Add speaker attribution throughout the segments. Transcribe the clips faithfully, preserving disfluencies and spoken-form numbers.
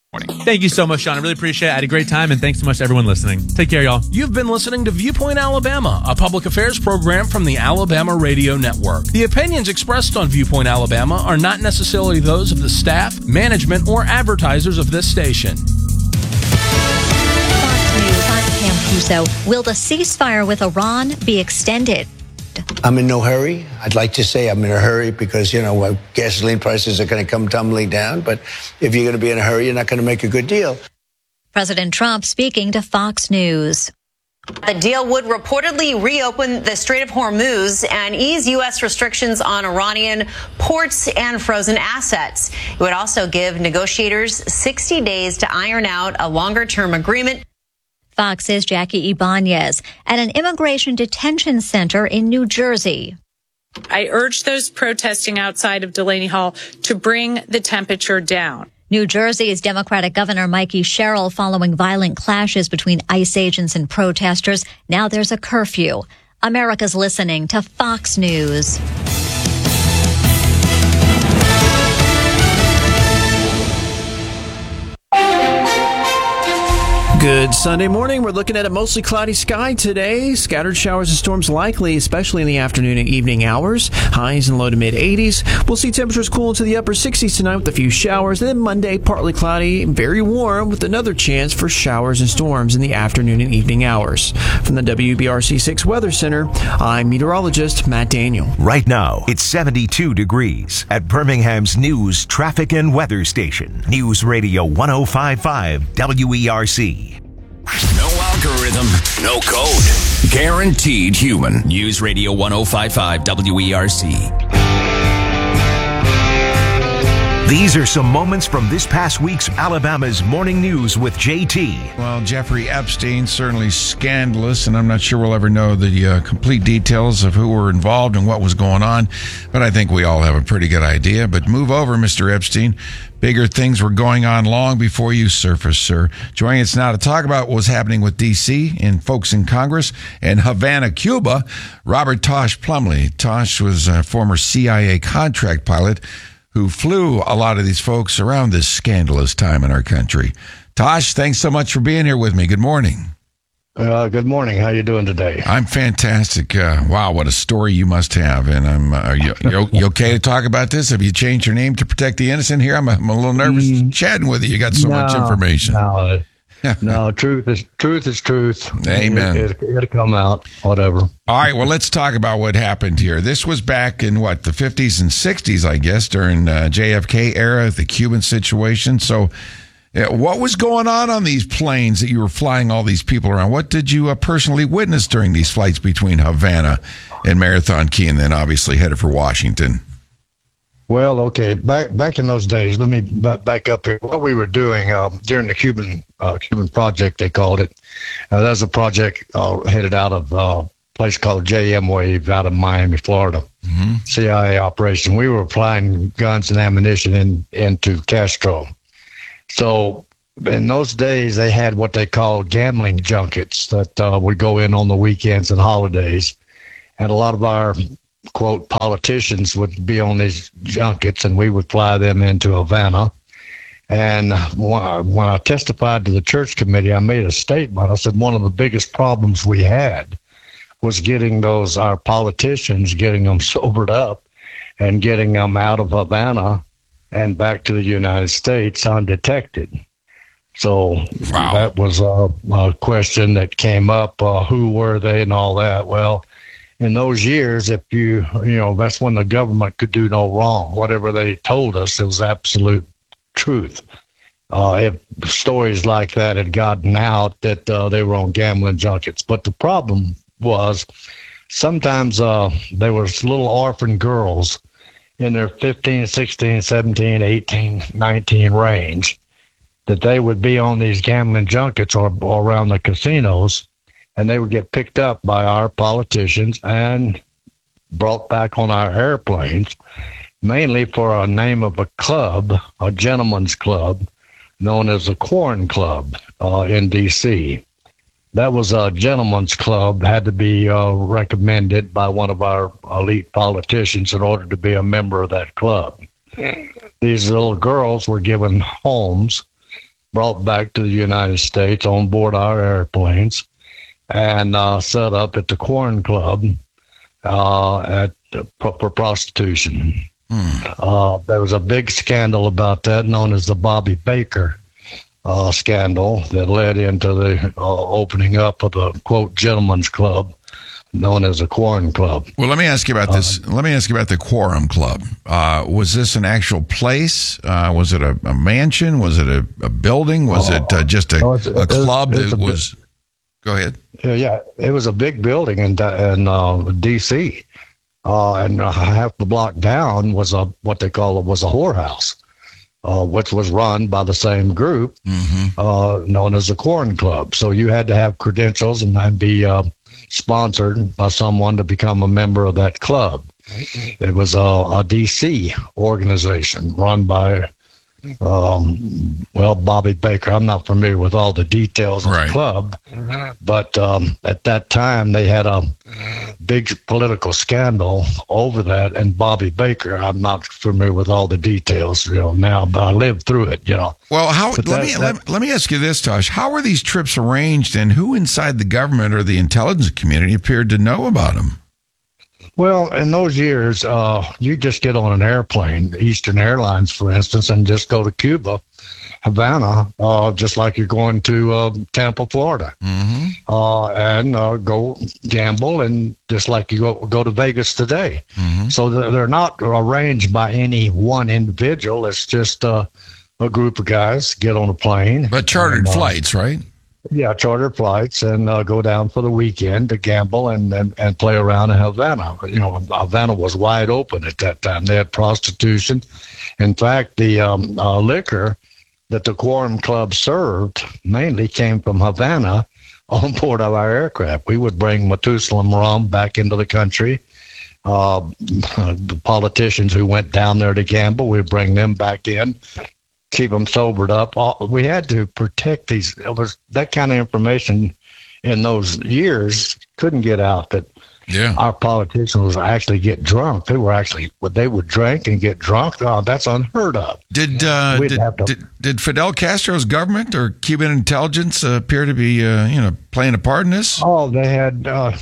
Speaker 1: Thank you so much, Sean. I really appreciate it. I had a great time, and thanks so much to everyone listening. Take care, y'all.
Speaker 2: You've been listening to Viewpoint Alabama, a public affairs program from the Alabama Radio Network. The opinions expressed on Viewpoint Alabama are not necessarily those of the staff, management, or advertisers of this station.
Speaker 3: Fox News, I'm Pam Puso. Will the ceasefire with Iran be extended?
Speaker 4: I'm in no hurry. I'd like to say I'm in a hurry because, you know, gasoline prices are going to come tumbling down. But if you're going to be in a hurry, you're not going to make a good deal.
Speaker 3: President Trump speaking to Fox News.
Speaker 5: The deal would reportedly reopen the Strait of Hormuz and ease U S restrictions on Iranian ports and frozen assets. It would also give negotiators sixty days to iron out a longer-term agreement.
Speaker 3: Fox's Jackie Ibanez at an immigration detention center in New Jersey.
Speaker 6: I urge those protesting outside of Delaney Hall to bring the temperature down.
Speaker 3: New Jersey's Democratic Governor Mikey Sherrill following violent clashes between ICE agents and protesters. Now there's a curfew. America's listening to Fox News.
Speaker 7: Good Sunday morning. We're looking at a mostly cloudy sky today. Scattered showers and storms likely, especially in the afternoon and evening hours. Highs in low to mid eighties. We'll see temperatures cool into the upper sixties tonight with a few showers. And then Monday, partly cloudy, very warm with another chance for showers and storms in the afternoon and evening hours. From the W B R C six Weather Center, I'm meteorologist Matt Daniel.
Speaker 8: Right now, it's seventy-two degrees at Birmingham's News, Traffic, and Weather Station. News Radio one oh five point five W E R C.
Speaker 9: No algorithm, no code. Guaranteed human. News Radio one oh five point five W E R C.
Speaker 8: These are some moments from this past week's Alabama's Morning News with J T.
Speaker 10: Well, Jeffrey Epstein, certainly scandalous, and I'm not sure we'll ever know the uh, complete details of who were involved and what was going on, but I think we all have a pretty good idea. But move over, Mister Epstein. Bigger things were going on long before you surfaced, sir. Joining us now to talk about what was happening with D C and folks in Congress and Havana, Cuba, Robert Tosh Plumley. Tosh was a former C I A contract pilot who flew a lot of these folks around this scandalous time in our country. Tosh, thanks so much for being here with me. Good morning.
Speaker 11: Uh, good morning. How you doing today?
Speaker 10: I'm fantastic. Uh, wow, what a story you must have. And I'm. Uh, are you, you, you okay to talk about this? Have you changed your name to protect the innocent here? I'm a, I'm a little nervous mm, chatting with you. You got so
Speaker 11: no,
Speaker 10: much information.
Speaker 11: No, no, truth is truth is truth.
Speaker 10: Amen.
Speaker 11: It, it, it'll come out, whatever.
Speaker 10: All right, well, let's talk about what happened here. This was back in, what, the fifties and sixties, I guess, during uh, J F K era, the Cuban situation. So uh, what was going on on these planes that you were flying all these people around? What did you uh, personally witness during these flights between Havana and Marathon Key and then obviously headed for Washington?
Speaker 11: Well, okay, back back in those days, let me back up here. What we were doing uh, during the Cuban uh, Cuban project, they called it. Uh, that was a project uh, headed out of uh, a place called J M Wave out of Miami, Florida. Mm-hmm. C I A operation. We were applying guns and ammunition in, into Castro. So in those days, they had what they called gambling junkets that uh, would go in on the weekends and holidays. And a lot of our quote politicians would be on these junkets, and we would fly them into Havana. And when I testified to the church committee, I made a statement. I said one of the biggest problems we had was getting those our politicians, getting them sobered up and getting them out of Havana and back to the United States undetected. So wow. That was a, a question that came up. Uh, who were they and all that? Well, in those years, if you, you know, that's when the government could do no wrong. Whatever they told us, it was absolute truth. Uh, if stories like that had gotten out that uh, they were on gambling junkets. But the problem was sometimes uh, there was little orphan girls in their fifteen, sixteen, seventeen, eighteen, nineteen range that they would be on these gambling junkets or, or around the casinos, and they would get picked up by our politicians and brought back on our airplanes, mainly for a name of a club, a gentleman's club, known as the Corn Club uh, in D C. That was a gentleman's club, had to be uh, recommended by one of our elite politicians in order to be a member of that club. These little girls were given homes brought back to the United States on board our airplanes and uh, set up at the Corn Club uh, at uh, for prostitution. Mm. Uh, there was a big scandal about that, known as the Bobby Baker uh, scandal, that led into the uh, opening up of the quote gentleman's club, known as the Quorum Club.
Speaker 10: Well, let me ask you about this. Uh, let me ask you about the Quorum Club. Uh, was this an actual place? Uh, was it a, a mansion? Was it a, a building? Was uh, it uh, just a, no, it's, a club it's, it's that a, was? Go ahead.
Speaker 11: Yeah, yeah, it was a big building in in uh, D C, uh, and uh, half the block down was a what they call it was a whorehouse, uh, which was run by the same group, mm-hmm. uh, known as the Quorum Club. So you had to have credentials and, and be uh, sponsored by someone to become a member of that club. It was a, a D C organization run by, um, well, Bobby Baker. I'm not familiar with all the details of right. the club, but um, at that time they had a big political scandal over that, and Bobby Baker, I'm not familiar with all the details, you know, now, but I lived through it, you know.
Speaker 10: Well, how? Let that, me that, let, let me ask you this, Tosh. How were these trips arranged, and who inside the government or the intelligence community appeared to know about them?
Speaker 11: Well, in those years, uh, you just get on an airplane, Eastern Airlines, for instance, and just go to Cuba, Havana, uh, just like you're going to uh, Tampa, Florida, mm-hmm. uh, and uh, go gamble, and just like you go, go to Vegas today. Mm-hmm. So they're not arranged by any one individual. It's just uh, a group of guys get on a plane.
Speaker 10: But chartered and, uh, flights, right?
Speaker 11: Yeah, charter flights, and uh, go down for the weekend to gamble and, and, and play around in Havana. You know, Havana was wide open at that time. They had prostitution. In fact, the um, uh, liquor that the Quorum Club served mainly came from Havana on board of our aircraft. We would bring Methuselah rum back into the country. Uh, the politicians who went down there to gamble, we'd bring them back in, keep them sobered up. We had to protect these. It was that kind of information in those years couldn't get out that yeah. our politicians would actually get drunk. They were actually, they would drink and get drunk. Oh, that's unheard of.
Speaker 10: Did uh, did, to, did did Fidel Castro's government or Cuban intelligence uh, appear to be uh, you know playing a part in this?
Speaker 11: Oh, they had. Uh,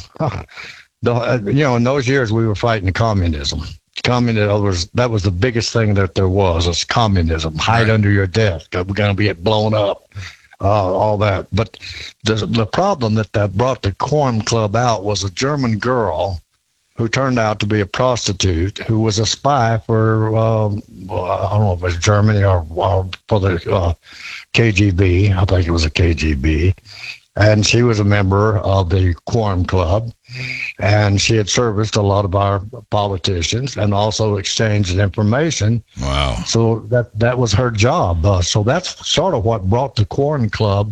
Speaker 11: the, uh, you know, in those years we were fighting communism. Communism was that was the biggest thing that there was. Was communism. Hide right. under your desk. We're going to get blown up. Uh, all that. But the the problem that that brought the Quorum Club out was a German girl who turned out to be a prostitute who was a spy for um, I don't know if it was Germany or, or for the uh, K G B. I think it was a K G B. And she was a member of the Quorum Club, and she had serviced a lot of our politicians and also exchanged information.
Speaker 10: Wow.
Speaker 11: So that, that was her job. Uh, so that's sort of what brought the Quorum Club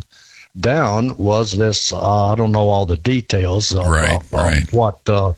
Speaker 11: down was this, uh, I don't know all the details of,
Speaker 10: right,
Speaker 11: of,
Speaker 10: right.
Speaker 11: of what, uh,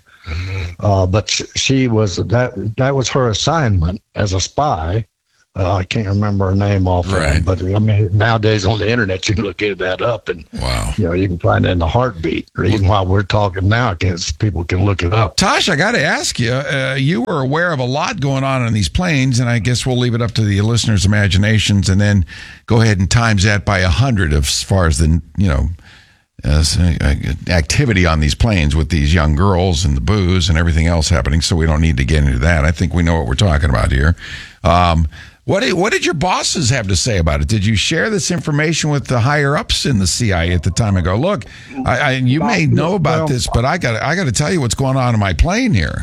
Speaker 11: uh, but she was, that, that was her assignment as a spy. Uh, I can't remember her name offhand, right. but I mean, nowadays on the internet, you can look that up and,
Speaker 10: wow.
Speaker 11: you know, you can find it in the heartbeat, or even while we're talking now, people can look it up.
Speaker 10: Tosh, I got to ask you, uh, you were aware of a lot going on in these planes, and I guess we'll leave it up to the listeners' imaginations and then go ahead and times that by a hundred as far as the, you know, uh, activity on these planes with these young girls and the booze and everything else happening. So we don't need to get into that. I think we know what we're talking about here. Um, What did, what did your bosses have to say about it? Did you share this information with the higher ups in the C I A at the time and go, look, I, I, you may know about this, but I got I got to tell you what's going on in my plane here?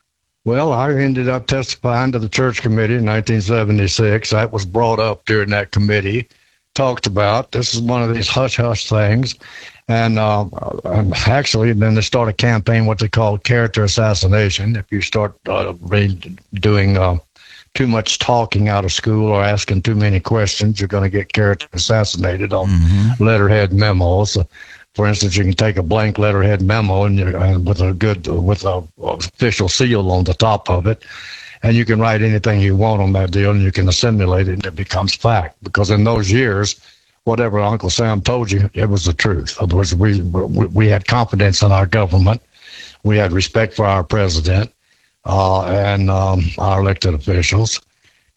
Speaker 11: Well, I ended up testifying to the church committee in nineteen seventy-six. That was brought up during that committee, talked about. This is one of these hush-hush things. And uh, actually, then they start a campaign, what they call character assassination. If you start uh, doing... Uh, too much talking out of school or asking too many questions, you're going to get character assassinated on mm-hmm. letterhead memos. For instance, you can take a blank letterhead memo and, you, and with a good, with a official seal on the top of it, and you can write anything you want on that deal, and you can assimilate it, and it becomes fact. Because in those years, whatever Uncle Sam told you, it was the truth. In other words, we we had confidence in our government, we had respect for our president. Uh, and um, our elected officials.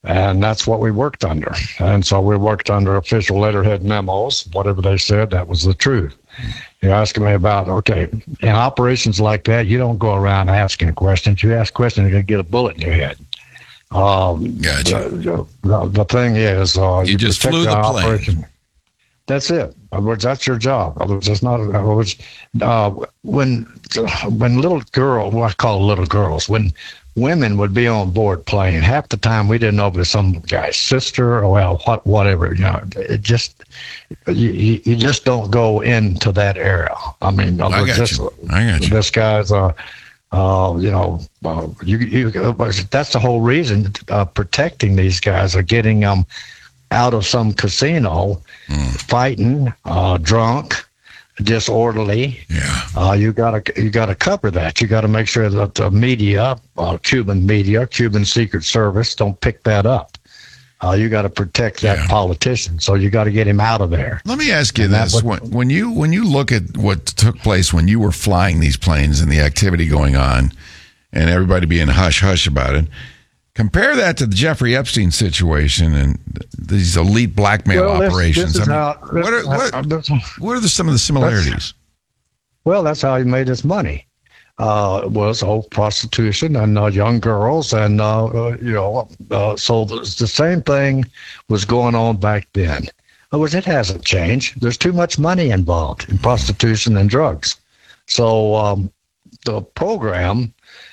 Speaker 11: And that's what we worked under. And so we worked under official letterhead memos. Whatever they said, that was the truth. You're asking me about, okay, in operations like that, you don't go around asking questions. You ask questions, you're going to get a bullet in your head. Um,
Speaker 10: gotcha.
Speaker 11: The, the, the thing is, uh,
Speaker 10: you,
Speaker 11: you
Speaker 10: just
Speaker 11: protect
Speaker 10: flew the plane.
Speaker 11: operation. That's it. In other words, that's your job. In other words, it's not. In other words, uh, when when little girls, well, I call them little girls, when women would be on board playing, half the time we didn't know if it was some guy's sister or well, what, whatever. You know, it just you, you just don't go into that era. I mean,
Speaker 10: I got
Speaker 11: this,
Speaker 10: you. I got you.
Speaker 11: This guy's, uh, uh, you know, uh, you, you. That's the whole reason uh, protecting these guys are getting them um, out of some casino, mm. fighting, uh, drunk, disorderly.
Speaker 10: Yeah.
Speaker 11: Uh, you gotta you gotta cover that. You gotta make sure that the media, uh, Cuban media, Cuban Secret Service, don't pick that up. Uh, you got to protect that yeah. politician. So you got to get him out of there.
Speaker 10: Let me ask you
Speaker 11: and
Speaker 10: this:
Speaker 11: would,
Speaker 10: when, when you when you look at what took place when you were flying these planes and the activity going on, and everybody being hush hush about it. Compare that to the Jeffrey Epstein situation and these elite blackmail
Speaker 11: well, this,
Speaker 10: operations.
Speaker 11: This is
Speaker 10: I mean,
Speaker 11: how,
Speaker 10: what are, what, what are the, some of the similarities?
Speaker 11: Well, that's how he made his money. Uh, was oh, prostitution and uh, young girls, and uh, uh, you know, uh, so the, the same thing was going on back then. In other words, it hasn't changed. There's too much money involved in prostitution and drugs. So um, the program.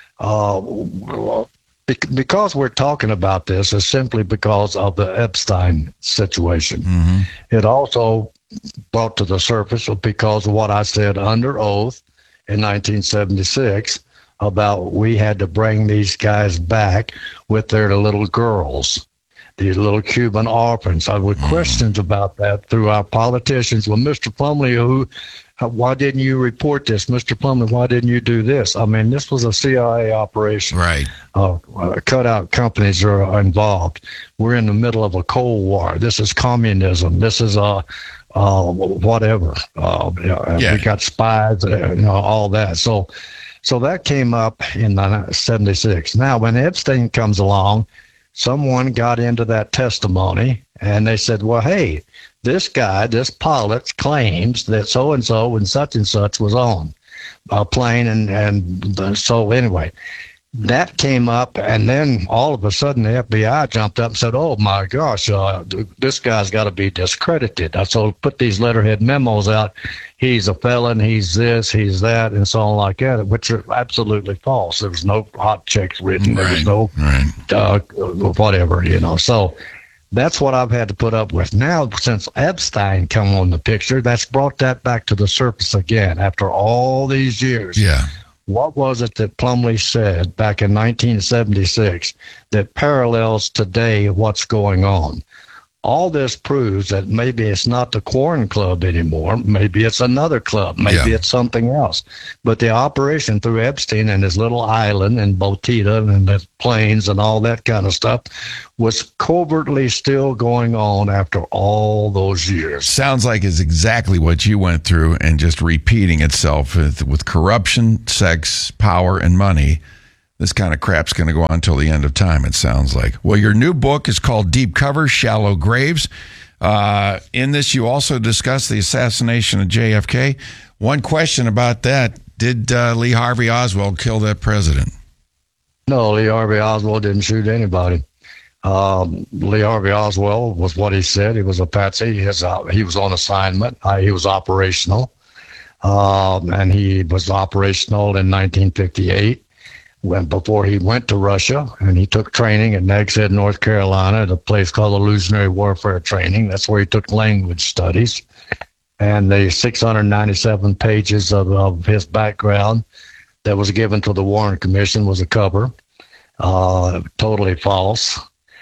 Speaker 11: Uh, Because we're talking about this is simply because of the Epstein situation.
Speaker 10: Mm-hmm.
Speaker 11: It also brought to the surface because of what I said under oath in nineteen seventy-six about we had to bring these guys back with their little girls, these little Cuban orphans. I would mm-hmm. questions about that through our politicians. Well, Mister Plumlee, who, why didn't you report this? Mister Plumlee, why didn't you do this? I mean, this was a C I A operation.
Speaker 10: Right.
Speaker 11: Uh, uh, cutout companies are involved. We're in the middle of a Cold War. This is communism. This is uh, uh, whatever. Uh, yeah. We got spies, uh, you know, all that. So, so that came up in seventy-six. Now, when Epstein comes along, someone got into that testimony, and they said, well, hey, this guy, this pilot, claims that so-and-so and such and such was on a plane. And, and so anyway, that came up. And then all of a sudden the F B I jumped up and said, oh, my gosh, uh, this guy's got to be discredited. So put these letterhead memos out. He's a felon. He's this, he's that, and so on like that, which are absolutely false. There was no hot checks written. Right. There was no
Speaker 10: right.
Speaker 11: uh, whatever, you know. So that's what I've had to put up with. Now, since Epstein come on the picture, that's brought that back to the surface again after all these years.
Speaker 10: Yeah.
Speaker 11: What was it that Plumlee said back in nineteen seventy-six that parallels today what's going on? All this proves that maybe it's not the Quarren Club anymore. Maybe it's another club. Maybe yeah. it's something else. But the operation through Epstein and his little island and Botita and the planes and all that kind of stuff was covertly still going on after all those years.
Speaker 10: Sounds like it's exactly what you went through and just repeating itself with, with corruption, sex, power, and money. This kind of crap's going to go on until the end of time, it sounds like. Well, your new book is called Deep Cover, Shallow Graves. Uh, in this, you also discuss the assassination of J F K. One question about that, did uh, Lee Harvey Oswald kill that president?
Speaker 11: No, Lee Harvey Oswald didn't shoot anybody. Um, Lee Harvey Oswald was what he said. He was a patsy. He was, uh, he was on assignment. Uh, he was operational. Um, and he was operational in nineteen fifty-eight. When before he went to Russia, and he took training at Nags Head, North Carolina, at a place called Illusionary Warfare Training. That's where he took language studies. And the six hundred ninety-seven pages of, of his background that was given to the Warren Commission was a cover. Uh, totally false.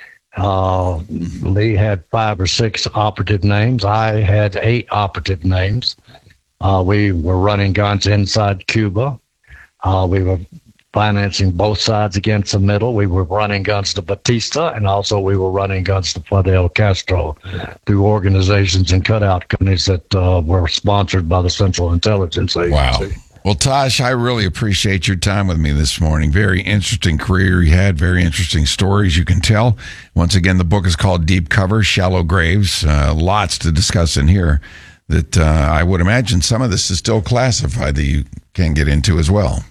Speaker 11: Uh, Lee had five or six operative names. I had eight operative names. Uh, we were running guns inside Cuba. Uh, we were financing both sides against the middle. We were running guns to Batista, and also we were running guns to Fidel Castro through organizations and cutout companies that uh, were sponsored by the Central Intelligence Agency.
Speaker 10: Wow. Well, Tosh, I really appreciate your time with me this morning. Very interesting career you had, very interesting stories you can tell. Once again, the book is called Deep Cover, Shallow Graves. Uh, lots to discuss in here that uh, I would imagine some of this is still classified that you can get into as well.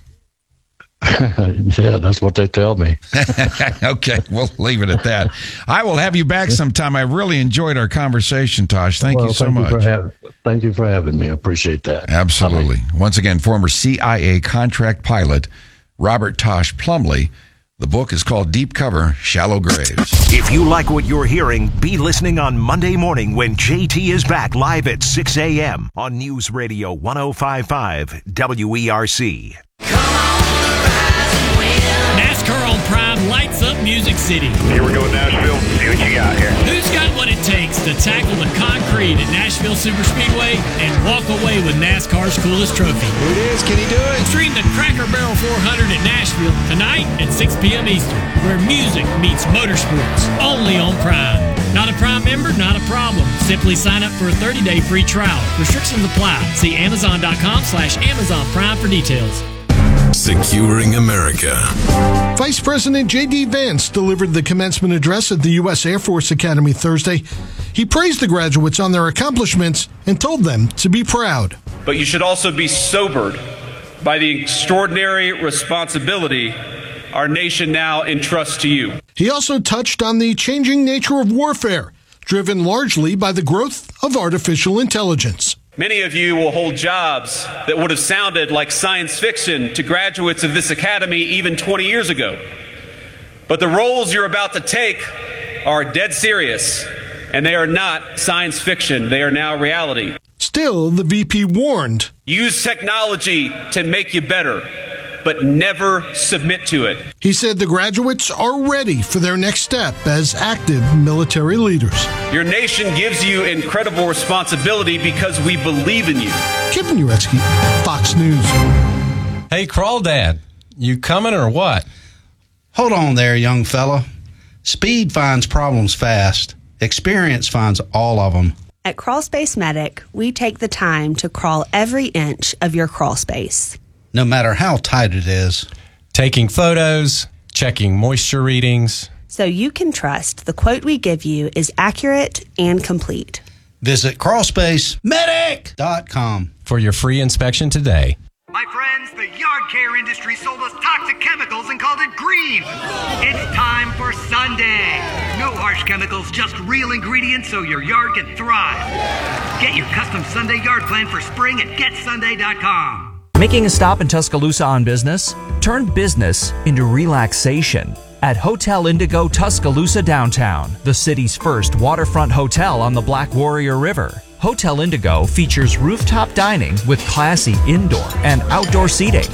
Speaker 11: Yeah, that's what they tell me.
Speaker 10: Okay, we'll leave it at that. I will have you back sometime. I really enjoyed our conversation, Tosh. Thank
Speaker 11: well,
Speaker 10: you so
Speaker 11: thank
Speaker 10: much.
Speaker 11: You for have, thank you for having me. I appreciate that.
Speaker 10: Absolutely. I mean, once again, former C I A contract pilot Robert Tosh Plumley. The book is called Deep Cover, Shallow Graves.
Speaker 8: If you like what you're hearing, be listening on Monday morning when J T is back live at six a.m. on News Radio ten fifty-five W E R C.
Speaker 12: NASCAR on Prime lights up Music City.
Speaker 13: Here we go with Nashville. See what you got here.
Speaker 12: Who's got what it takes to tackle the concrete at Nashville Superspeedway and walk away with NASCAR's coolest trophy?
Speaker 13: Who it is? Can he do it?
Speaker 12: Stream the Cracker Barrel four hundred at Nashville tonight at six p.m. Eastern, where music meets motorsports. Only on Prime. Not a Prime member? Not a problem. Simply sign up for a thirty-day free trial. Restrictions apply. See Amazon.com slash Amazon Prime for details.
Speaker 14: Securing America.
Speaker 15: Vice President J D. Vance delivered the commencement address at the U S Air Force Academy Thursday. He praised the graduates on their accomplishments and told them to be proud.
Speaker 16: But you should also be sobered by the extraordinary responsibility our nation now entrusts to you.
Speaker 15: He also touched on the changing nature of warfare, driven largely by the growth of artificial intelligence.
Speaker 16: Many of you will hold jobs that would have sounded like science fiction to graduates of this academy even twenty years ago. But the roles you're about to take are dead serious, and they are not science fiction. They are now reality.
Speaker 15: Still, the V P warned.
Speaker 16: Use technology to make you better, but never submit to it.
Speaker 15: He said the graduates are ready for their next step as active military leaders.
Speaker 16: Your nation gives you incredible responsibility because we believe in you.
Speaker 15: Kevin Uretsky, Fox News.
Speaker 17: Hey, Crawdad, you coming or what?
Speaker 18: Hold on there, young fella. Speed finds problems fast. Experience finds all of them.
Speaker 19: At Crawl Space Medic, we take the time to crawl every inch of your crawl space.
Speaker 18: No matter how tight it is.
Speaker 17: Taking photos, checking moisture readings.
Speaker 19: So you can trust the quote we give you is accurate and complete.
Speaker 18: Visit crawl space medic dot com
Speaker 17: for your free inspection today.
Speaker 20: My friends, the yard care industry sold us toxic chemicals and called it green. It's time for Sunday. No harsh chemicals, just real ingredients so your yard can thrive. Get your custom Sunday yard plan for spring at get sunday dot com.
Speaker 21: Making a stop in Tuscaloosa on business? Turn business into relaxation at Hotel Indigo Tuscaloosa Downtown, the city's first waterfront hotel on the Black Warrior River. Hotel Indigo features rooftop dining with classy indoor and outdoor seating.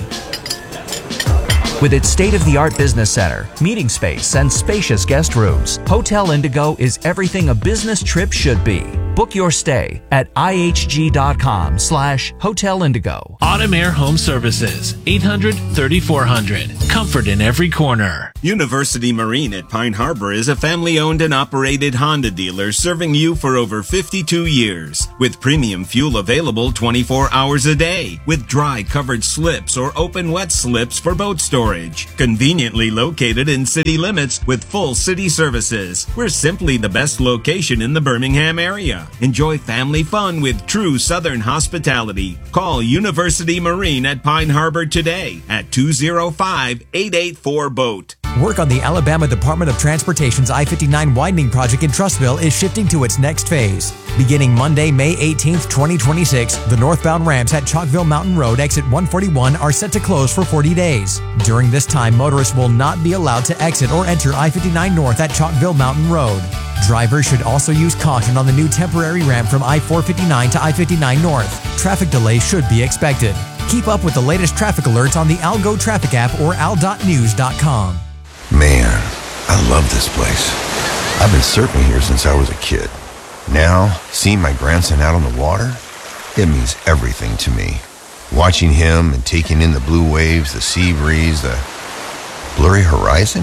Speaker 21: With its state-of-the-art business center, meeting space, and spacious guest rooms, Hotel Indigo is everything a business trip should be. Book your stay at ihg.com slash Hotel Indigo.
Speaker 22: Autumn Air Home Services, eight hundred, thirty-four hundred. Comfort in every corner.
Speaker 23: University Marine at Pine Harbor is a family-owned and operated Honda dealer serving you for over fifty-two years. With premium fuel available twenty-four hours a day. With dry covered slips or open wet slips for boat storage. Conveniently located in city limits with full city services. We're simply the best location in the Birmingham area. Enjoy family fun with true Southern hospitality. Call University Marine at Pine Harbor today at two oh five, eight eight four, B O A T.
Speaker 24: Work on the Alabama Department of Transportation's I fifty-nine widening project in Trustville is shifting to its next phase. Beginning Monday, May eighteenth, twenty twenty-six, the northbound ramps at Chalkville Mountain Road exit one forty-one are set to close for forty days. During this time, motorists will not be allowed to exit or enter I fifty-nine North at Chalkville Mountain Road. Drivers should also use caution on the new temporary ramp from I four fifty-nine to I fifty-nine North. Traffic delays should be expected. Keep up with the latest traffic alerts on the Algo Traffic app or al dot news dot com.
Speaker 25: Man, I love this place. I've been surfing here since I was a kid. Now, seeing my grandson out on the water, it means everything to me. Watching him and taking in the blue waves, the sea breeze, the blurry horizon,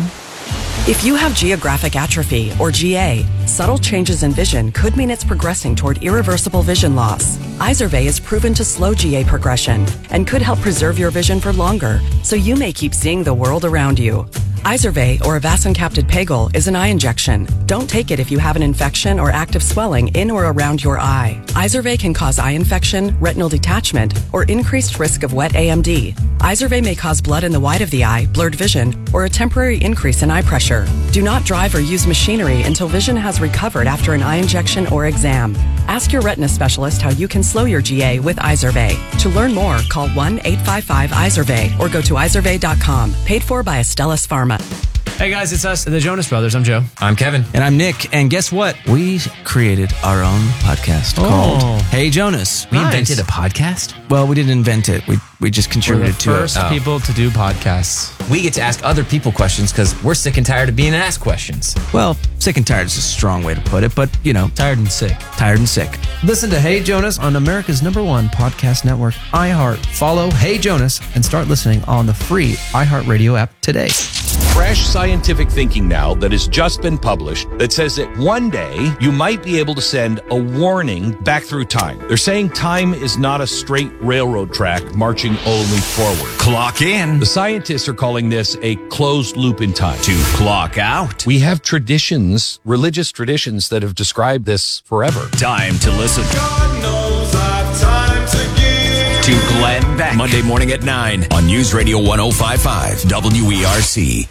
Speaker 1: If you have geographic atrophy, or G A, subtle changes in vision could mean it's progressing toward irreversible vision loss. Izervay is proven to slow G A progression and could help preserve your vision for longer, so you may keep seeing the world around you. Izervay, or avacincaptad pegol, is an eye injection. Don't take it if you have an infection or active swelling in or around your eye. Izervay can cause eye infection, retinal detachment, or increased risk of wet A M D. Izervay may cause blood in the white of the eye, blurred vision, or a temporary increase in eye pressure. Do not drive or use machinery until vision has recovered after an eye injection or exam. Ask your retina specialist how you can slow your G A with Izervay. To learn more, call one eight five five Izervay or go to izervay dot com. Paid for by Astellas Pharma.
Speaker 2: Hey guys, it's us, the Jonas Brothers. I'm Joe.
Speaker 4: I'm Kevin.
Speaker 5: And I'm Nick. And guess what? We created our own podcast
Speaker 2: Oh.
Speaker 5: called Hey Jonas.
Speaker 4: We
Speaker 5: Nice.
Speaker 4: invented a podcast?
Speaker 5: Well, we didn't invent it. We we just
Speaker 2: We're the
Speaker 5: contributed to
Speaker 2: first
Speaker 5: it.
Speaker 2: people to do podcasts.
Speaker 4: We get to ask other people questions because we're sick and tired of being asked questions.
Speaker 5: Well, sick and tired is a strong way to put it, but you know,
Speaker 2: Tired and sick.
Speaker 5: tired and sick.
Speaker 6: Listen to Hey Jonas on America's number one podcast network, iHeart. Follow Hey Jonas and start listening on the free iHeartRadio app today.
Speaker 26: Fresh scientific thinking now that has just been published that says that one day you might be able to send a warning back through time. They're saying time is not a straight railroad track marching only forward.
Speaker 9: Clock in.
Speaker 26: The scientists are calling this a closed loop in time.
Speaker 9: To clock out.
Speaker 26: We have traditions, religious traditions that have described this forever.
Speaker 9: Time to listen
Speaker 14: God knows I've time to give.
Speaker 9: to Glenn Beck. Monday morning at nine on News Radio one oh five point five W E R C.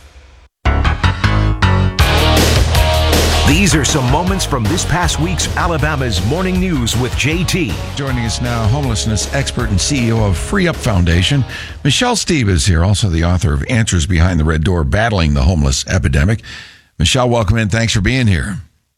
Speaker 8: These are some moments from this past week's Alabama's Morning News with J T.
Speaker 10: Joining us now, homelessness expert and C E O of Free Up Foundation, Michelle Steeb is here, also the author of Answers Behind the Red Door, Battling the Homeless Epidemic. Michelle, welcome in. Thanks for being here.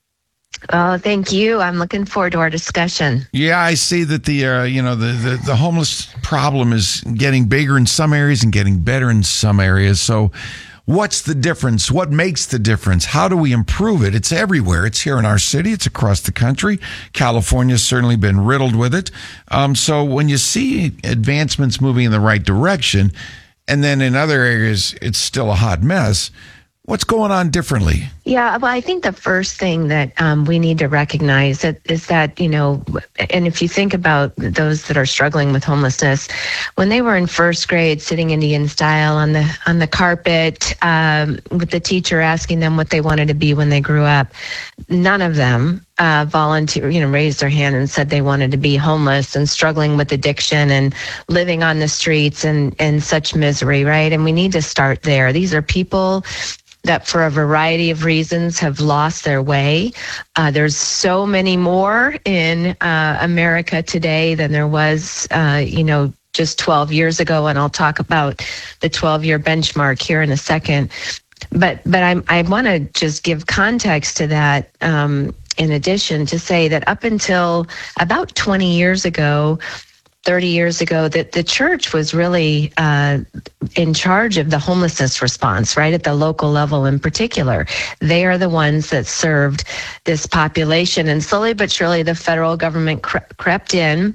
Speaker 27: Oh, thank you. I'm looking forward to our discussion.
Speaker 10: Yeah, I see that the uh, you know the, the the homeless problem is getting bigger in some areas and getting better in some areas. So, what's the difference? What makes the difference? How do we improve it? It's everywhere. It's here in our city. It's across the country. California's certainly been riddled with it. Um, so when you see advancements moving in the right direction, and then in other areas it's still a hot mess, what's going on differently?
Speaker 27: Yeah, well, I think the first thing that um, we need to recognize that is that, you know, and if you think about those that are struggling with homelessness, when they were in first grade, sitting Indian style on the on the carpet, um, with the teacher asking them what they wanted to be when they grew up, none of them uh, volunteer, you know, raised their hand and said they wanted to be homeless and struggling with addiction and living on the streets and and such misery, right? And we need to start there. These are people that for a variety of reasons have lost their way. Uh, there's so many more in uh, America today than there was, uh, you know, just twelve years ago. And I'll talk about the twelve-year benchmark here in a second. But but I'm, I want to just give context to that, um, in addition, to say that up until about twenty years ago, thirty years ago, that the church was really uh, in charge of the homelessness response, right, at the local level in particular. They are the ones that served this population. And slowly but surely, the federal government cre- crept in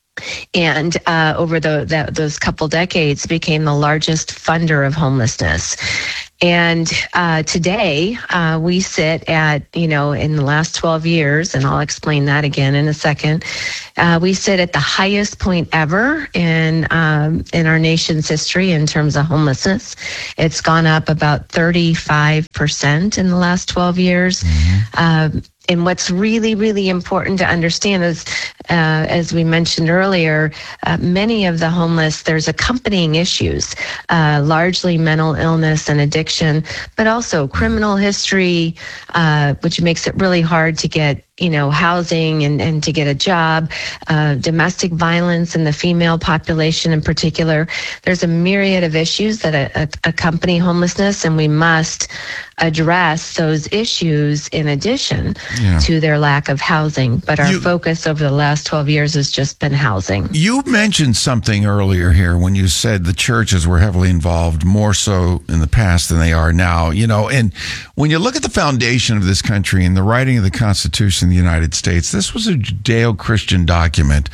Speaker 27: and uh, over the, that, those couple decades became the largest funder of homelessness. And uh, today uh, we sit at, you know, in the last twelve years, and I'll explain that again in a second, uh, we sit at the highest point ever in um, in our nation's history in terms of homelessness. It's gone up about thirty-five percent in the last twelve years. Mm-hmm. Um, And what's really, really important to understand is, uh, as we mentioned earlier, uh, many of the homeless, there's accompanying issues, uh, largely mental illness and addiction, but also criminal history, uh, which makes it really hard to get, you know, housing and, and to get a job, uh, domestic violence in the female population in particular. There's a myriad of issues that a, a, accompany homelessness, and we must address those issues in addition yeah. to their lack of housing. But our you, focus over the last twelve years has just been housing.
Speaker 10: You mentioned something earlier here when you said the churches were heavily involved, more so in the past than they are now. You know, and when you look at the foundation of this country and the writing of the Constitution of the United States, this was a Judeo-Christian document.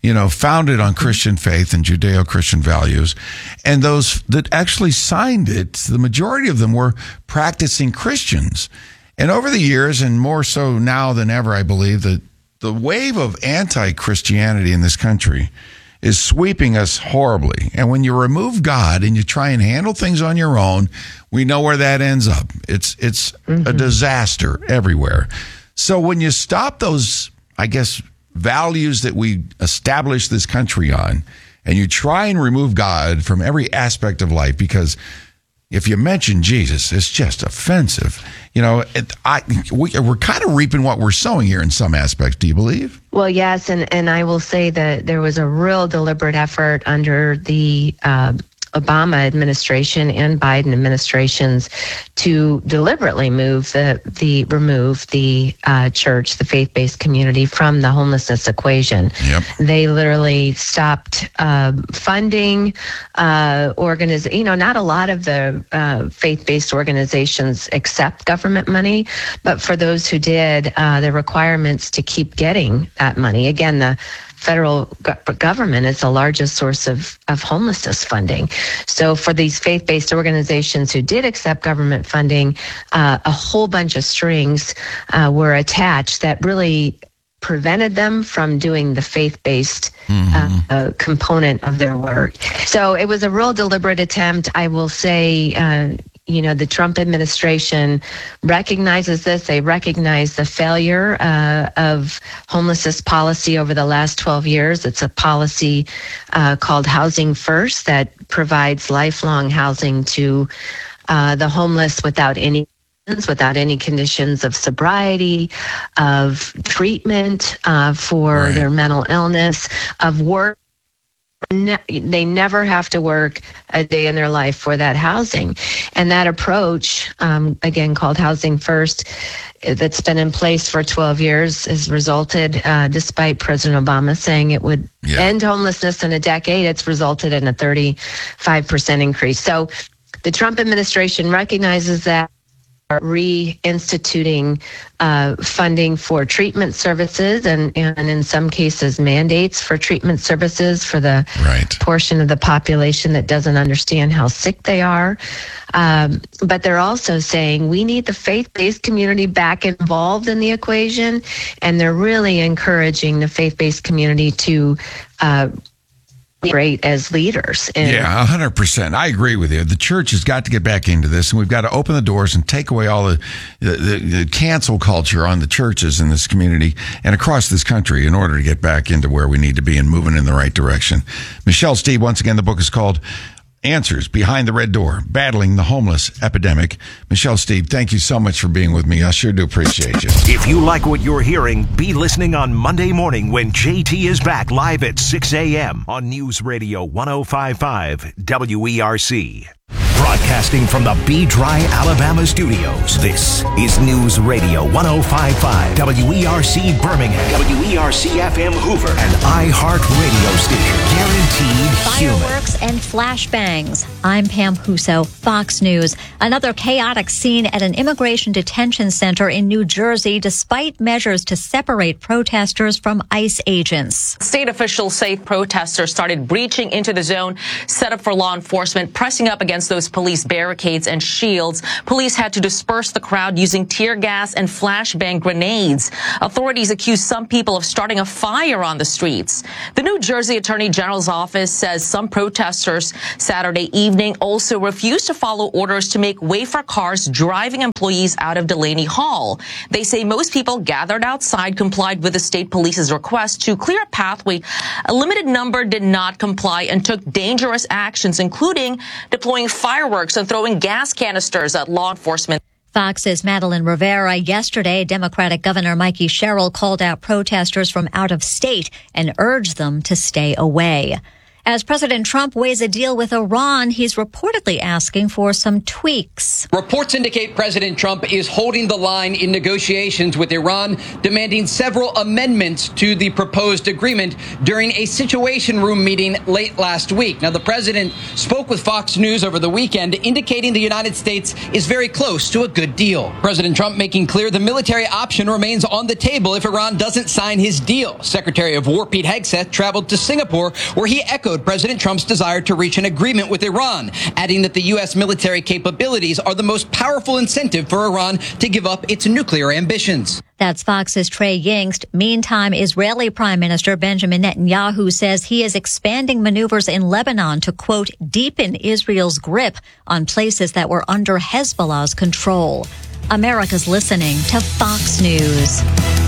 Speaker 10: you know, founded on Christian faith and Judeo-Christian values. And those that actually signed it, the majority of them were practicing Christians. And over the years, and more so now than ever, I believe that the wave of anti-Christianity in this country is sweeping us horribly. And when you remove God and you try and handle things on your own, we know where that ends up. It's it's mm-hmm. a disaster everywhere. So when you stop those, I guess, values that we established this country on, and you try and remove God from every aspect of life, because if you mention Jesus, it's just offensive. You know, it, I, we, we're kind of reaping what we're sowing here in some aspects. Do you believe?
Speaker 27: Well, yes, and, and I will say that there was a real deliberate effort under the uh, Obama administration and Biden administrations to deliberately move the the remove the uh, church, the faith-based community from the homelessness equation.
Speaker 10: Yep.
Speaker 27: They literally stopped uh, funding uh, organiz- You know, not a lot of the uh, faith-based organizations accept government money, but for those who did, uh, the requirements to keep getting that money. Again, the federal go- government is the largest source of, of homelessness funding. So for these faith-based organizations who did accept government funding, uh, a whole bunch of strings uh, were attached that really prevented them from doing the faith-based mm-hmm. uh, uh, component of their work. So it was a real deliberate attempt. I will say, uh, you know, the Trump administration recognizes this. They recognize the failure uh, of homelessness policy over the last twelve years. It's a policy uh, called Housing First that provides lifelong housing to uh, the homeless without any without any conditions of sobriety, of treatment uh, for right. their mental illness, of work. Ne- they never have to work a day in their life for that housing. And that approach, um, again, called Housing First, that's been in place for twelve years, has resulted, uh, despite President Obama saying it would yeah. end homelessness in a decade, it's resulted in a thirty-five percent increase. So the Trump administration recognizes that, reinstituting uh, funding for treatment services and, and in some cases mandates for treatment services for the
Speaker 10: right.
Speaker 27: portion of the population that doesn't understand how sick they are. Um, but they're also saying we need the faith-based community back involved in the equation, and they're really encouraging the faith-based community to uh, great as leaders. And
Speaker 10: yeah, one hundred percent. I agree with you. The church has got to get back into this, and we've got to open the doors and take away all the, the, the, the cancel culture on the churches in this community and across this country in order to get back into where we need to be and moving in the right direction. Michelle Steeb, once again, the book is called Answers Behind the Red Door, Battling the Homeless Epidemic. Michelle Steeb, thank you so much for being with me. I sure do appreciate you.
Speaker 8: If you like what you're hearing, be listening on Monday morning when J T is back live at six a.m. on News Radio one oh five point five W E R C. Broadcasting from the Be Dry, Alabama studios, this is News Radio one oh five point five W E R C Birmingham, W E R C F M Hoover, and iHeart Radio Station. Guaranteed human.
Speaker 3: Fireworks and flashbangs. I'm Pam Huso, Fox News. Another chaotic scene at an immigration detention center in New Jersey, despite measures to separate protesters from ICE agents.
Speaker 7: State officials say protesters started breaching into the zone set up for law enforcement, pressing up against those police barricades and shields. Police had to disperse the crowd using tear gas and flashbang grenades. Authorities accuse some people of starting a fire on the streets. The New Jersey Attorney General's office says some protesters Saturday evening also refused to follow orders to make way for cars driving employees out of Delaney Hall. They say most people gathered outside complied with the state police's request to clear a pathway. A limited number did not comply and took dangerous actions, including deploying fireworks and throwing gas canisters at law enforcement.
Speaker 3: Fox's Madeline Rivera. Yesterday, Democratic Governor Mikey Sherrill called out protesters from out of state and urged them to stay away. As President Trump weighs a deal with Iran, he's reportedly asking for some tweaks.
Speaker 11: Reports indicate President Trump is holding the line in negotiations with Iran, demanding several amendments to the proposed agreement during a Situation Room meeting late last week. Now, the president spoke with Fox News over the weekend, indicating the United States is very close to a good deal. President Trump making clear the military option remains on the table if Iran doesn't sign his deal. Secretary of War Pete Hegseth traveled to Singapore, where he echoed President Trump's desire to reach an agreement with Iran, adding that the U S military capabilities are the most powerful incentive for Iran to give up its nuclear ambitions.
Speaker 3: That's Fox's Trey Yingst. Meantime, Israeli Prime Minister Benjamin Netanyahu says he is expanding maneuvers in Lebanon to, quote, deepen Israel's grip on places that were under Hezbollah's control. America's listening to Fox News.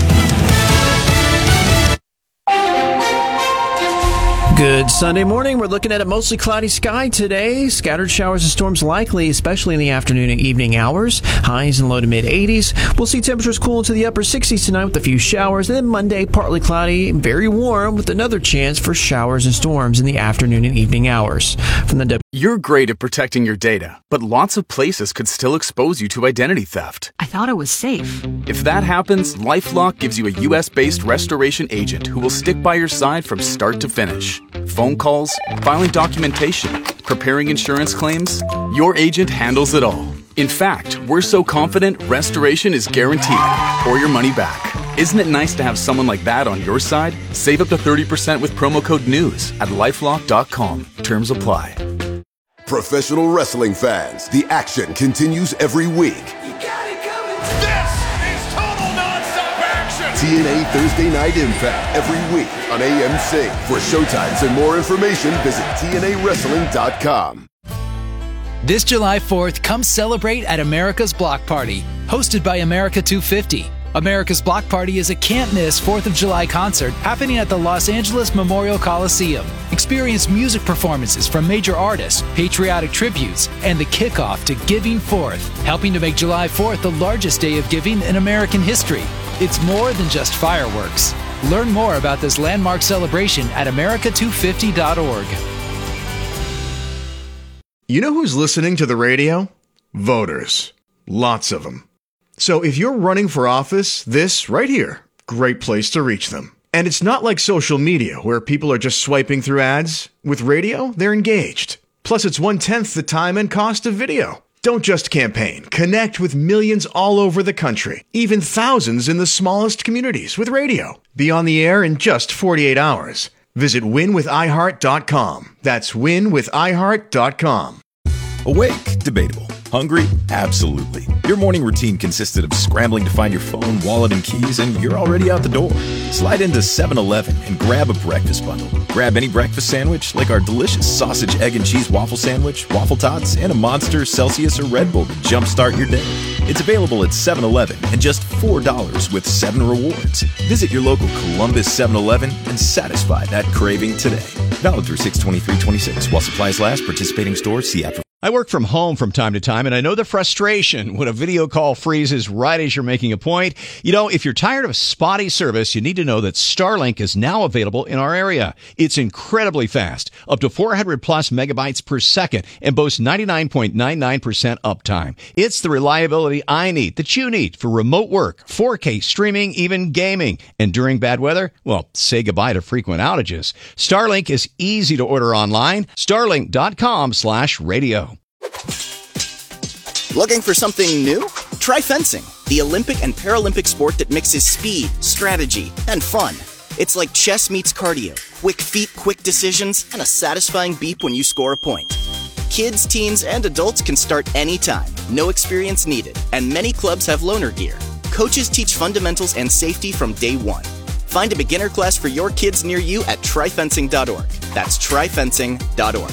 Speaker 6: Good Sunday morning. We're looking at a mostly cloudy sky today. Scattered showers and storms likely, especially in the afternoon and evening hours. Highs in low to mid eighties. We'll see temperatures cool into the upper sixties tonight with a few showers. And then Monday, partly cloudy, very warm with another chance for showers and storms in the afternoon and evening hours. From the W-
Speaker 12: You're great at protecting your data, but lots of places could still expose you to identity theft.
Speaker 13: I thought it was safe.
Speaker 12: If that happens, LifeLock gives you a U S-based restoration agent who will stick by your side from start to finish. Phone calls, filing documentation, preparing insurance claims, your agent handles it all. In fact, we're so confident restoration is guaranteed or your money back. Isn't it nice to have someone like that on your side? Save up to thirty percent with promo code NEWS at lifelock dot com. Terms apply.
Speaker 15: Professional wrestling fans, the action continues every week. T N A Thursday Night Impact every week on A M C. For showtimes and more information, visit T N A wrestling dot com.
Speaker 16: This July fourth, come celebrate at America's Block Party, hosted by America two fifty. America's Block Party is a can't-miss fourth of July concert happening at the Los Angeles Memorial Coliseum. Experience music performances from major artists, patriotic tributes, and the kickoff to Giving Fourth, helping to make July fourth the largest day of giving in American history. It's more than just fireworks. Learn more about this landmark celebration at America two fifty dot org.
Speaker 18: You know who's listening to the radio? Voters. Lots of them. So if you're running for office, this right here, great place to reach them. And it's not like social media where people are just swiping through ads. With radio, they're engaged. Plus, it's one-tenth the time and cost of video. Don't just campaign. Connect with millions all over the country, even thousands in the smallest communities with radio. Be on the air in just forty-eight hours. Visit win with i heart dot com. That's win with i heart dot com.
Speaker 19: Awake? Debatable. Hungry? Absolutely. Your morning routine consisted of scrambling to find your phone, wallet, and keys, and you're already out the door. Slide into seven eleven and grab a breakfast bundle. Grab any breakfast sandwich, like our delicious sausage, egg, and cheese waffle sandwich, waffle tots, and a Monster, Celsius, or Red Bull to jumpstart your day. It's available at seven eleven and just four dollars with seven rewards. Visit your local Columbus seven eleven and satisfy that craving today. Valid through six twenty-three twenty-six. While supplies last, participating stores, see after.
Speaker 28: I work from home from time to time, and I know the frustration when a video call freezes right as you're making a point. You know, if you're tired of spotty service, you need to know that Starlink is now available in our area. It's incredibly fast, up to four hundred plus megabytes per second, and boasts ninety-nine point nine nine percent uptime. It's the reliability I need, that you need, for remote work, four K streaming, even gaming. And during bad weather, well, say goodbye to frequent outages. Starlink is easy to order online. Starlink dot com slash radio.
Speaker 29: Looking for something new? Try fencing, the Olympic and Paralympic sport that mixes speed, strategy, and fun. It's like chess meets cardio, quick feet, quick decisions, and a satisfying beep when you score a point. Kids, teens, and adults can start anytime, no experience needed, and many clubs have loaner gear. Coaches teach fundamentals and safety from day one. Find a beginner class for your kids near you at try fencing dot org. That's try fencing dot org.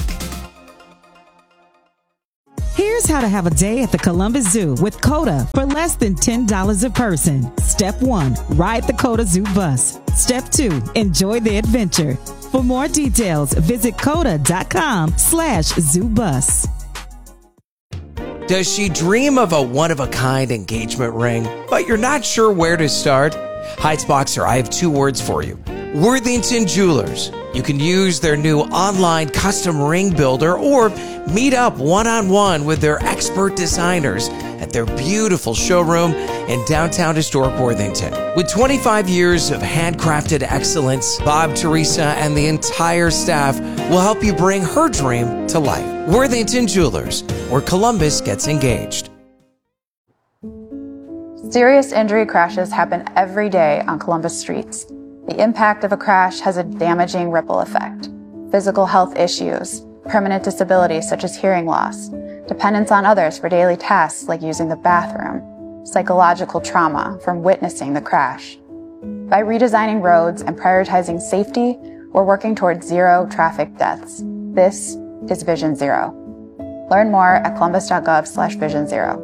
Speaker 30: Here's how to have a day at the Columbus Zoo with COTA for less than ten dollars a person. Step one, ride the COTA Zoo bus. Step two, enjoy the adventure. For more details, visit COTA dot com slash zoo bus.
Speaker 31: Does she dream of a one-of-a-kind engagement ring, but you're not sure where to start? Heights Boxer, I have two words for you. Worthington Jewelers. You can use their new online custom ring builder or meet up one-on-one with their expert designers at their beautiful showroom in downtown historic Worthington. With twenty-five years of handcrafted excellence, Bob, Teresa, and the entire staff will help you bring her dream to life. Worthington Jewelers, where Columbus gets engaged.
Speaker 1: Serious injury crashes happen every day on Columbus streets. The impact of a crash has a damaging ripple effect. Physical health issues, permanent disability such as hearing loss, dependence on others for daily tasks like using the bathroom, psychological trauma from witnessing the crash. By redesigning roads and prioritizing safety, we're working towards zero traffic deaths. This is Vision Zero. Learn more at columbus.gov slash vision zero.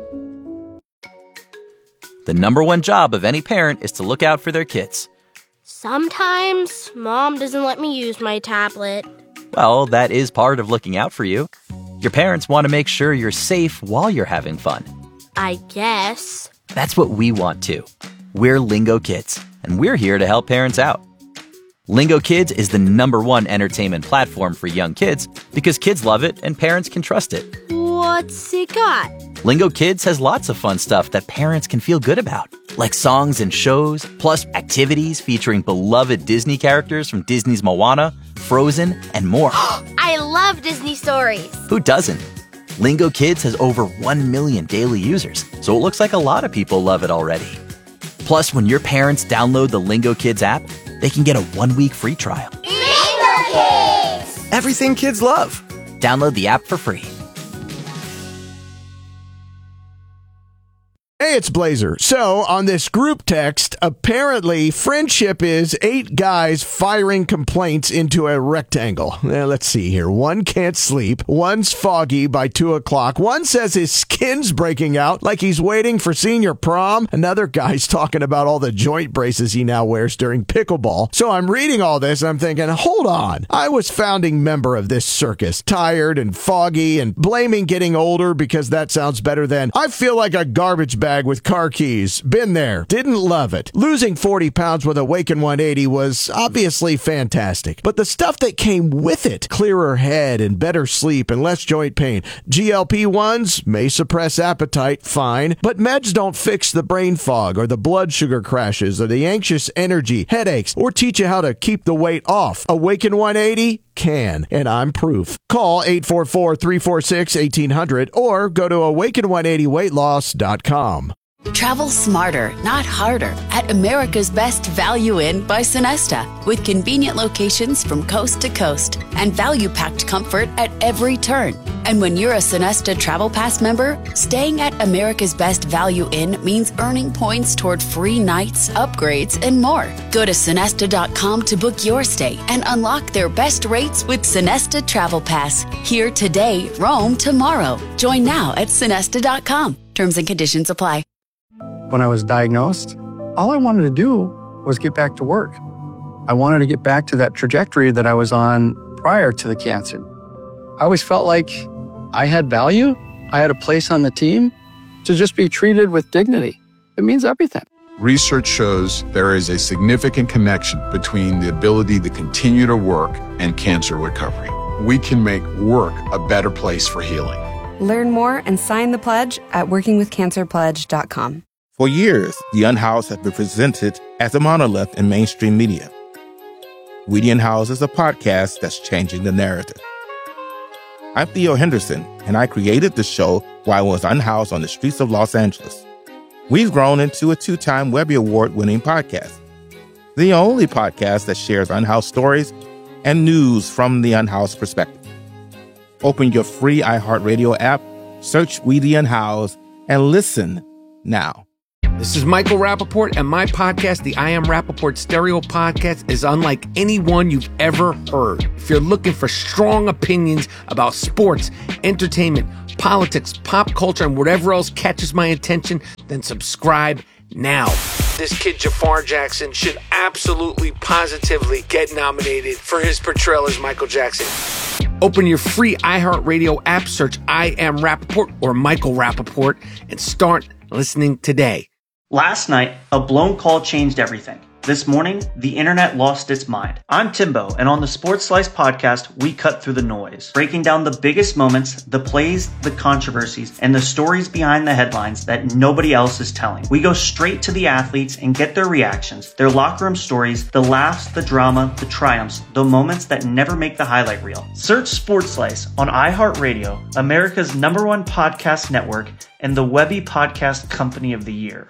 Speaker 2: The number one job of any parent is to look out for their kids.
Speaker 4: Sometimes Mom doesn't let me use my tablet.
Speaker 2: Well, that is part of looking out for you. Your parents want to make sure you're safe while you're having fun.
Speaker 4: I guess.
Speaker 2: That's what we want too. We're Lingo Kids, and we're here to help parents out. Lingo Kids is the number one entertainment platform for young kids because kids love it and parents can trust it.
Speaker 4: What's it got?
Speaker 2: Lingo Kids has lots of fun stuff that parents can feel good about, like songs and shows, plus activities featuring beloved Disney characters from Disney's Moana, Frozen, and more.
Speaker 4: I love Disney stories.
Speaker 2: Who doesn't? Lingo Kids has over one million daily users, so it looks like a lot of people love it already. Plus, when your parents download the Lingo Kids app, they can get a one-week free trial.
Speaker 4: Lingo Kids!
Speaker 2: Everything kids love. Download the app for free.
Speaker 6: Hey, it's Blazer. So, on this group text, apparently friendship is eight guys firing complaints into a rectangle. Now, let's see here. One can't sleep. One's foggy by two o'clock. One says his skin's breaking out like he's waiting for senior prom. Another guy's talking about all the joint braces he now wears during pickleball. So, I'm reading all this and I'm thinking, hold on. I was founding member of this circus, tired and foggy and blaming getting older because that sounds better than I feel like a garbage bag with car keys. Been there. Didn't love it. Losing forty pounds with Awaken one eighty was obviously fantastic. But the stuff that came with it, clearer head and better sleep and less joint pain. G L P ones may suppress appetite, fine. But meds don't fix the brain fog or the blood sugar crashes or the anxious energy, headaches, or teach you how to keep the weight off. Awaken one eighty can, and I'm proof. Call eight four four, three four six, one eight hundred or go to awaken one eighty weight loss dot com.
Speaker 13: Travel smarter, not harder, at America's Best Value Inn by Sonesta, with convenient locations from coast to coast and value-packed comfort at every turn. And when you're a Sonesta Travel Pass member, staying at America's Best Value Inn means earning points toward free nights, upgrades, and more. Go to Sonesta dot com to book your stay and unlock their best rates with Sonesta Travel Pass. Here today, roam tomorrow. Join now at Sonesta dot com. Terms and conditions apply.
Speaker 17: When I was diagnosed, all I wanted to do was get back to work. I wanted to get back to that trajectory that I was on prior to the cancer. I always felt like I had value. I had a place on the team. To just be treated with dignity, it means everything.
Speaker 20: Research shows there is a significant connection between the ability to continue to work and cancer recovery. We can make work a better place for healing.
Speaker 21: Learn more and sign the pledge at working with cancer pledge dot com.
Speaker 22: For years, The Unhoused has been presented as a monolith in mainstream media. We The Unhoused is a podcast that's changing the narrative. I'm Theo Henderson, and I created the show while I was unhoused on the streets of Los Angeles. We've grown into a two-time Webby Award-winning podcast, the only podcast that shares unhoused stories and news from the unhoused perspective. Open your free iHeartRadio app, search We The Unhoused, and listen now.
Speaker 23: This is Michael Rappaport, and my podcast, the I Am Rappaport Stereo Podcast, is unlike any one you've ever heard. If you're looking for strong opinions about sports, entertainment, politics, pop culture, and whatever else catches my attention, then subscribe now. This kid, Jafar Jackson, should absolutely, positively get nominated for his portrayal as Michael Jackson. Open your free iHeartRadio app, search I Am Rappaport or Michael Rappaport, and start listening today.
Speaker 24: Last night, a blown call changed everything.
Speaker 5: This morning, the internet lost its mind. I'm Timbo, and on the Sports Slice podcast, we cut through the noise, breaking down the biggest moments, the plays, the controversies, and the stories behind the headlines that nobody else is telling. We go straight to the athletes and get their reactions, their locker room stories, the laughs, the drama, the triumphs, the moments that never make the highlight reel. Search Sports Slice on iHeartRadio, America's number one podcast network, and the Webby Podcast Company of the Year.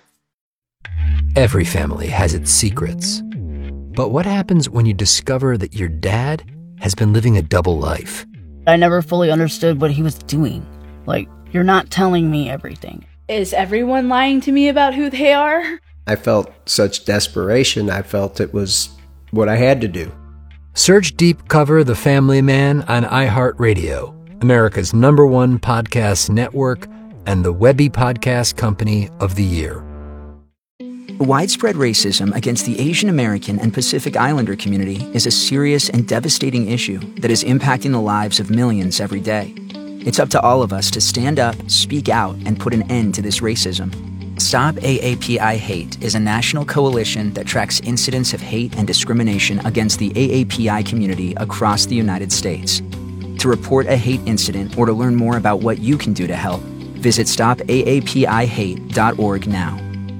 Speaker 7: Every family has its secrets. But what happens when you discover that your dad has been living a double life?
Speaker 8: I never fully understood what he was doing. Like, you're not telling me everything.
Speaker 9: Is everyone lying to me about who they are?
Speaker 10: I felt such desperation. I felt it was what I had to do.
Speaker 7: Search Deep Cover The Family Man on iHeartRadio, America's number one podcast network, and the Webby Podcast Company of the Year.
Speaker 11: Widespread racism against the Asian American and Pacific Islander community is a serious and devastating issue that is impacting the lives of millions every day. It's up to all of us to stand up, speak out, and put an end to this racism. Stop A A P I Hate is a national coalition that tracks incidents of hate and discrimination against the A A P I community across the United States. To report a hate incident or to learn more about what you can do to help, visit stop A A P I hate dot org now.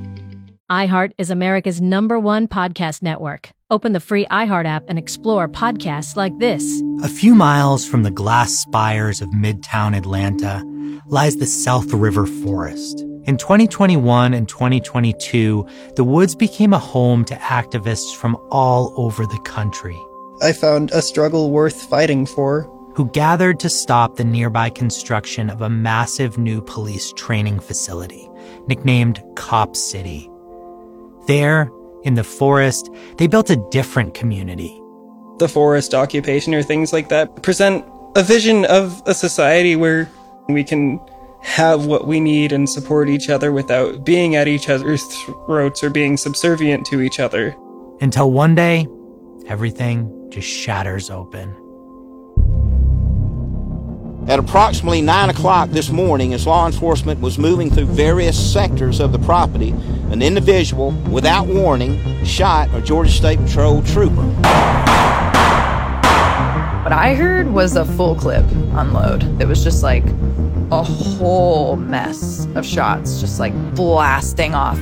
Speaker 14: iHeart is America's number one podcast network. Open the free iHeart app and explore podcasts like this.
Speaker 24: A few miles from the glass spires of Midtown Atlanta lies the South River Forest. In twenty twenty-one and twenty twenty-two, the woods became a home to activists from all over the country.
Speaker 25: I found a struggle worth fighting for.
Speaker 24: Who gathered to stop the nearby construction of a massive new police training facility, nicknamed Cop City. There, in the forest, they built a different community.
Speaker 25: The forest occupation or things like that present a vision of a society where we can have what we need and support each other without being at each other's throats or being subservient to each other.
Speaker 24: Until one day, everything just shatters open.
Speaker 26: At approximately nine o'clock this morning, as law enforcement was moving through various sectors of the property, an individual, without warning, shot a Georgia State Patrol trooper.
Speaker 27: What I heard was a full clip unload. It was just like a whole mess of shots, just like blasting off.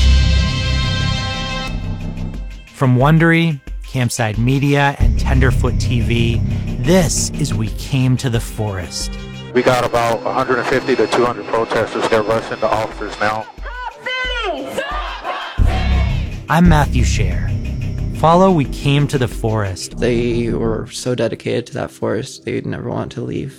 Speaker 24: From Wondery, Campside Media, and Tenderfoot T V, this is We Came to the Forest.
Speaker 32: We got about one hundred fifty to two hundred protesters. They're rushing the officers now.
Speaker 24: I'm Matthew Scher. Follow We Came to the Forest.
Speaker 25: They were so dedicated to that forest, they'd never want to leave.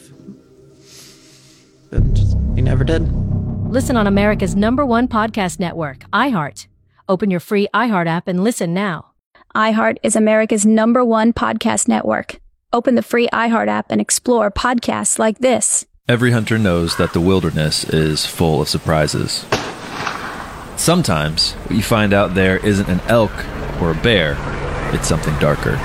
Speaker 25: But they never did.
Speaker 14: Listen on America's number one podcast network, iHeart. Open your free iHeart app and listen now.
Speaker 33: iHeart is America's number one podcast network. Open the free iHeart app and explore podcasts like this.
Speaker 34: Every hunter knows that the wilderness is full of surprises. Sometimes what you find out there isn't an elk or a bear, it's something darker.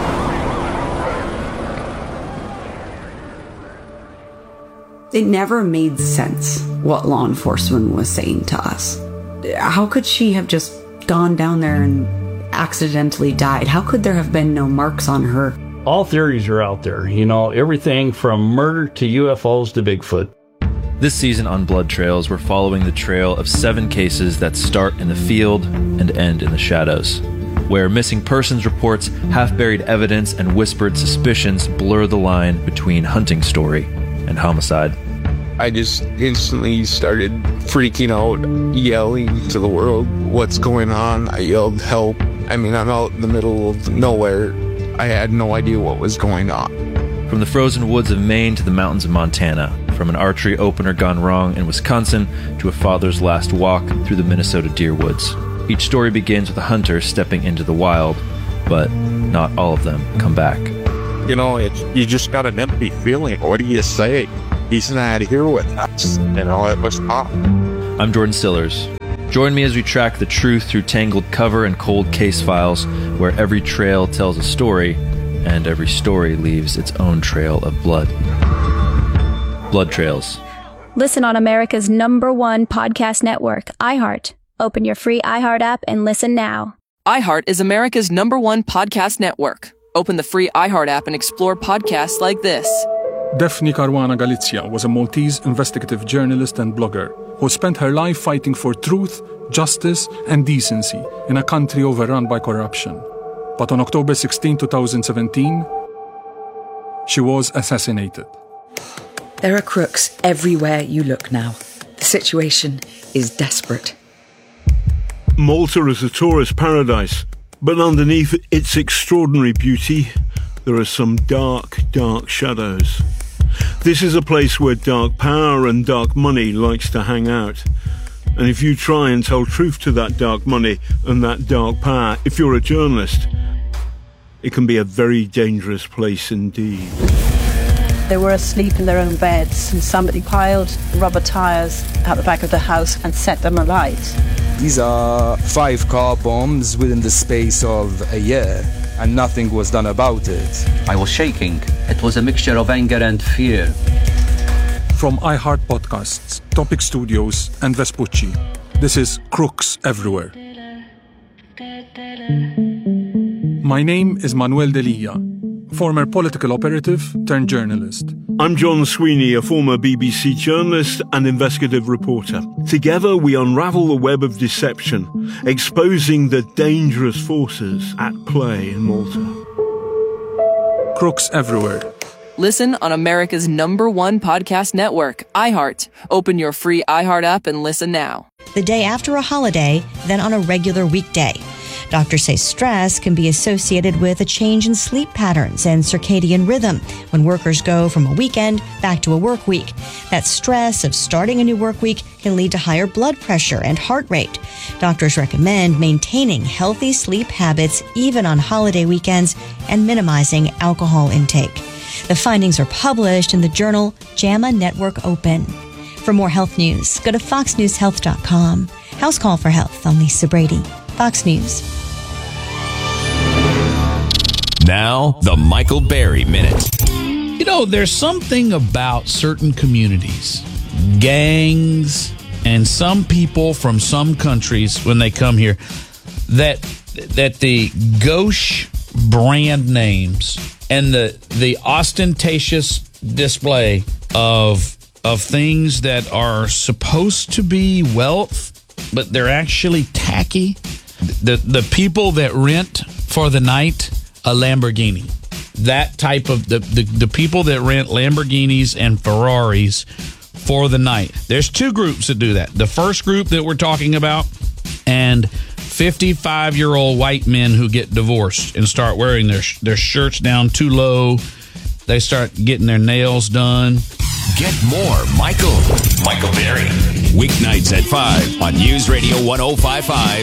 Speaker 35: It never made sense what law enforcement was saying to us. How could she have just gone down there and accidentally died? How could there have been no marks on her?
Speaker 36: All theories are out there, you know, everything from murder to U F Os to Bigfoot.
Speaker 34: This season on Blood Trails, we're following the trail of seven cases that start in the field and end in the shadows, where missing persons reports, half-buried evidence, and whispered suspicions blur the line between hunting story and homicide.
Speaker 37: I just instantly started freaking out, yelling to the world, "What's going on?" I yelled, "Help." I mean, I'm out in the middle of nowhere. I had no idea what was going on.
Speaker 34: From the frozen woods of Maine to the mountains of Montana, from an archery opener gone wrong in Wisconsin to a father's last walk through the Minnesota deer woods. Each story begins with a hunter stepping into the wild, but not all of them come back.
Speaker 37: You know, it's, you just got an empty feeling. What do you say? He's not here with us. You know, it was tough.
Speaker 34: I'm Jordan Stillers. Join me as we track the truth through tangled cover and cold case files, where every trail tells a story, and every story leaves its own trail of blood. Blood Trails.
Speaker 33: Listen on America's number one podcast network, iHeart. Open your free iHeart app and listen now.
Speaker 1: iHeart is America's number one podcast network. Open the free iHeart app and explore podcasts like this.
Speaker 2: Daphne Caruana Galizia was a Maltese investigative journalist and blogger who spent her life fighting for truth, justice, and decency in a country overrun by corruption. But on October sixteenth, twenty seventeen, she was assassinated.
Speaker 3: There are crooks everywhere you look now. The situation is desperate.
Speaker 4: Malta is a tourist paradise, but underneath its extraordinary beauty, there are some dark, dark shadows. This is a place where dark power and dark money likes to hang out. And if you try and tell truth to that dark money and that dark power, if you're a journalist, it can be a very dangerous place indeed.
Speaker 6: They were asleep in their own beds, and somebody piled rubber tires out the back of the house and set them alight.
Speaker 12: These are five car bombs within the space of a year, and nothing was done about it.
Speaker 13: I was shaking. It was a mixture of anger and fear.
Speaker 2: From iHeart Podcasts, Topic Studios, and Vespucci, this is Crooks Everywhere. My name is Manuel Delia, former political operative turned journalist.
Speaker 4: I'm John Sweeney, a former B B C journalist and investigative reporter. Together we unravel the web of deception, exposing the dangerous forces at play in Malta.
Speaker 2: Crooks Everywhere.
Speaker 1: Listen on America's number one podcast network, iHeart. Open your free iHeart app and listen now.
Speaker 15: The day after a holiday, then on a regular weekday. Doctors say stress can be associated with a change in sleep patterns and circadian rhythm when workers go from a weekend back to a work week. That stress of starting a new work week can lead to higher blood pressure and heart rate. Doctors recommend maintaining healthy sleep habits even on holiday weekends and minimizing alcohol intake. The findings are published in the journal JAMA Network Open. For more health news, go to fox news health dot com. House Call for Health. I'm Lisa Brady, Fox News.
Speaker 16: Now, the Michael Berry Minute.
Speaker 17: You know, there's something about certain communities, gangs, and some people from some countries when they come here, that that the gauche brand names and the the ostentatious display of of things that are supposed to be wealth, but they're actually tacky. The the people that rent for the night a Lamborghini, that type of the, the the people that rent Lamborghinis and Ferraris for the night. There's two groups that do that. The first group that we're talking about, and fifty-five-year-old white men who get divorced and start wearing their their shirts down too low. They start getting their nails done.
Speaker 16: Get more Michael. Michael Berry. Weeknights at five on News Radio one oh five point five.